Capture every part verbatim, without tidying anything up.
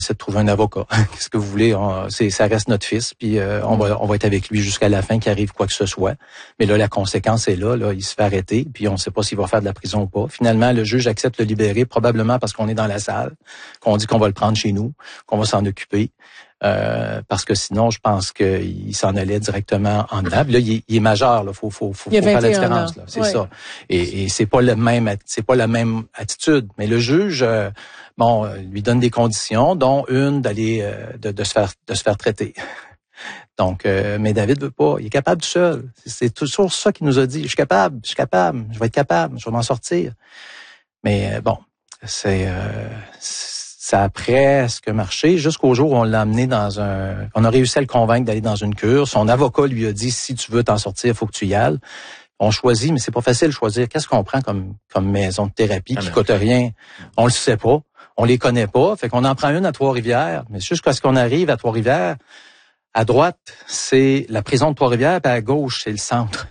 c'est de trouver un avocat. Qu'est-ce que vous voulez? On, c'est, ça reste notre fils, puis euh, on va on va être avec lui jusqu'à la fin, qu'il arrive quoi que ce soit. Mais là, la conséquence est là, là, il se fait arrêter, puis on ne sait pas s'il va faire de la prison ou pas. Finalement, le juge accepte de le libérer, probablement parce qu'on est dans la salle, qu'on dit qu'on va le prendre chez nous, qu'on va s'en occuper. Euh, parce que sinon, je pense qu'il s'en allait directement en dedans. Là, il est, il est majeur, là. Faut, faut, faut, faut faire la différence, là. C'est oui. ça. Et, et c'est pas le même, c'est pas la même attitude. Mais le juge, euh, bon, euh, lui donne des conditions, dont une d'aller, euh, de, de se faire, de se faire traiter. Donc, euh, mais David veut pas. Il est capable tout seul. C'est, c'est toujours ça qu'il nous a dit. Je suis capable, je suis capable, je vais être capable, je vais m'en sortir. Mais euh, bon, c'est, euh, c'est ça a presque marché jusqu'au jour où on l'a amené dans un... On a réussi à le convaincre d'aller dans une cure. Son avocat lui a dit, si tu veux t'en sortir, il faut que tu y ailles. On choisit, mais c'est pas facile de choisir. Qu'est-ce qu'on prend comme comme maison de thérapie qui coûte rien? On le sait pas. On les connaît pas. Fait qu'on en prend une à Trois-Rivières. Mais jusqu'à ce qu'on arrive à Trois-Rivières, à droite, c'est la prison de Trois-Rivières, puis à gauche, c'est le centre.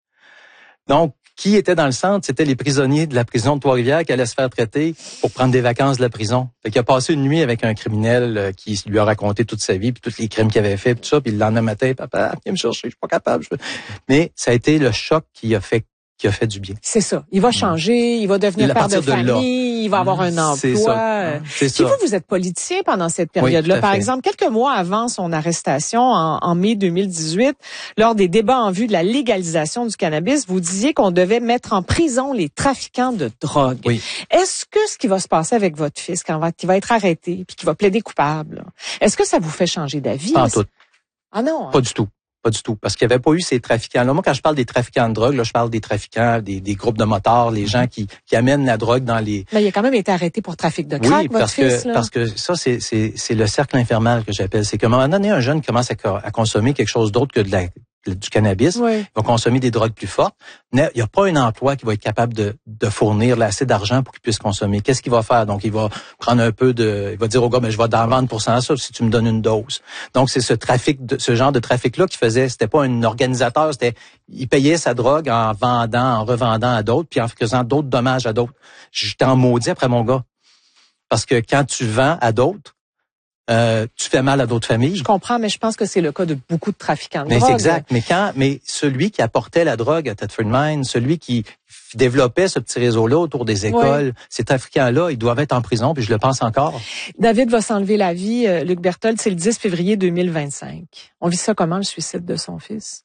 Donc, qui était dans le centre? C'était les prisonniers de la prison de Trois-Rivières qui allaient se faire traiter pour prendre des vacances de la prison. Fait qu'il a passé une nuit avec un criminel qui lui a raconté toute sa vie, puis tous les crimes qu'il avait fait, puis tout ça, puis le lendemain matin, papa, viens me chercher, je suis pas capable. Je... Mais ça a été le choc qui a fait qui a fait du bien. C'est ça. Il va changer, il va devenir père de famille, de il va avoir un emploi. C'est ça. C'est Puis ça. vous, vous êtes politicien pendant cette période-là. Oui, Par fait. exemple, quelques mois avant son arrestation, en, en mai deux mille dix-huit, lors des débats en vue de la légalisation du cannabis, vous disiez qu'on devait mettre en prison les trafiquants de drogue. Oui. Est-ce que ce qui va se passer avec votre fils, quand il va être arrêté puis qu'il va plaider coupable, est-ce que ça vous fait changer d'avis? Pas en tout. Ah non? Pas hein? du tout. Pas du tout, parce qu'il n'y avait pas eu ces trafiquants-là. Moi, quand je parle des trafiquants de drogue, là, je parle des trafiquants, des, des groupes de motards, les gens qui, qui amènent la drogue dans les... Mais il a quand même été arrêté pour trafic de crack, oui, votre parce fils, que, là. parce que ça, c'est, c'est, c'est le cercle infernal que j'appelle. C'est qu'à un moment donné, un jeune commence à, à consommer quelque chose d'autre que de la, du cannabis. Oui. Il va consommer des drogues plus fortes. Mais il n'y a pas un emploi qui va être capable de, de fournir assez d'argent pour qu'il puisse consommer. Qu'est-ce qu'il va faire? Donc, il va prendre un peu de... Il va dire au gars, mais je vais t'en vendre pour cent ça si tu me donnes une dose. Donc, c'est ce trafic, de, ce genre de trafic-là qui faisait... C'était pas un organisateur, c'était... Il payait sa drogue en vendant, en revendant à d'autres, puis en faisant d'autres dommages à d'autres. J'étais en maudit après mon gars. Parce que quand tu vends à d'autres, Euh, tu fais mal à d'autres familles. Je comprends, mais je pense que c'est le cas de beaucoup de trafiquants de mais drogue. C'est exact. Mais quand, mais celui qui apportait la drogue à Thetford Mines, celui qui développait ce petit réseau-là autour des écoles, oui. Ces trafiquants-là, ils doivent être en prison, puis je le pense encore. David va s'enlever la vie, euh, Luc Berthold, c'est le dix février deux mille vingt-cinq. On vit ça comment, le suicide de son fils?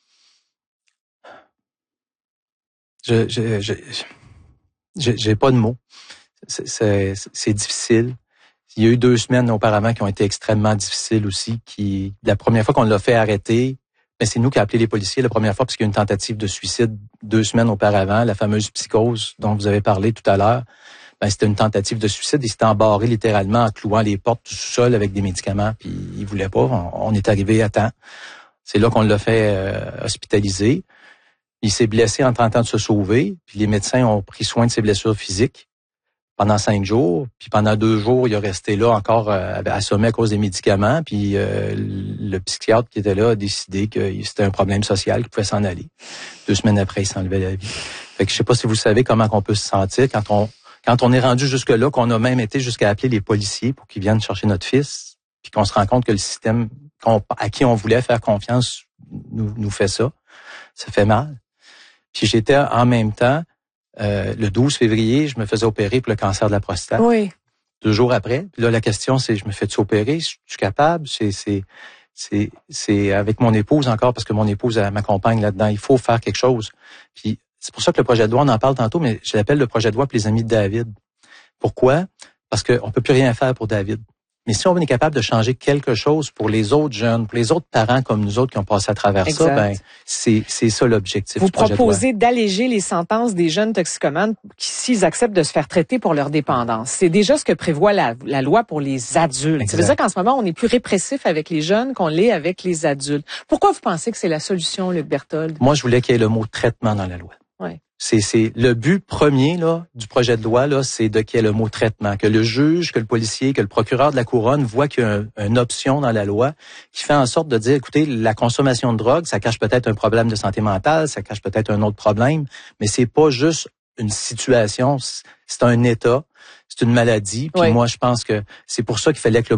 Je, je, je, je j'ai pas de mots. C'est, c'est, c'est difficile. Il y a eu deux semaines auparavant qui ont été extrêmement difficiles aussi. Qui, la première fois qu'on l'a fait arrêter, ben c'est nous qui avons appelé les policiers la première fois parce qu'il y a eu une tentative de suicide deux semaines auparavant, la fameuse psychose dont vous avez parlé tout à l'heure. Ben c'était une tentative de suicide. Il s'était embarré littéralement en clouant les portes tout seul avec des médicaments. Puis il voulait pas. On, on est arrivé à temps. C'est là qu'on l'a fait euh, hospitaliser. Il s'est blessé en tentant de se sauver. Puis les médecins ont pris soin de ses blessures physiques pendant cinq jours, puis pendant deux jours, il est resté là encore euh, assommé à cause des médicaments, puis euh, le psychiatre qui était là a décidé que c'était un problème social, qu'il pouvait s'en aller. Deux semaines après, il s'enlevait la vie. Fait que je sais pas si vous savez comment on peut se sentir quand on quand on est rendu jusque-là, qu'on a même été jusqu'à appeler les policiers pour qu'ils viennent chercher notre fils, puis qu'on se rend compte que le système qu'on, à qui on voulait faire confiance nous, nous fait ça. Ça fait mal. Puis j'étais en même temps Euh, le douze février, je me faisais opérer pour le cancer de la prostate. Oui. Deux jours après. Puis là, la question, c'est, je me fais-tu opérer? Je suis capable? C'est, c'est, c'est, c'est avec mon épouse encore, parce que mon épouse, elle m'accompagne là-dedans. Il faut faire quelque chose. Puis c'est pour ça que le projet de loi, on en parle tantôt, mais je l'appelle le projet de loi pour les amis de David. Pourquoi? Parce qu'on peut plus rien faire pour David. Mais si on est capable de changer quelque chose pour les autres jeunes, pour les autres parents comme nous autres qui ont passé à travers exact. ça, ben c'est c'est ça l'objectif. Vous du projet proposez de loi. d'alléger les sentences des jeunes toxicomanes qui, s'ils acceptent de se faire traiter pour leur dépendance. C'est déjà ce que prévoit la, la loi pour les adultes. Exact. Ça veut dire qu'en ce moment, on est plus répressif avec les jeunes qu'on l'est avec les adultes. Pourquoi vous pensez que c'est la solution, Luc Berthold? Moi, je voulais qu'il y ait le mot traitement dans la loi. Ouais. C'est, c'est le but premier là du projet de loi là, c'est de qu'il y ait le mot traitement, que le juge, que le policier, que le procureur de la couronne voit qu'il y a un, une option dans la loi qui fait en sorte de dire, écoutez, la consommation de drogue, ça cache peut-être un problème de santé mentale, ça cache peut-être un autre problème, mais c'est pas juste une situation, c'est un état, c'est une maladie. Puis oui. moi, je pense que c'est pour ça qu'il fallait que le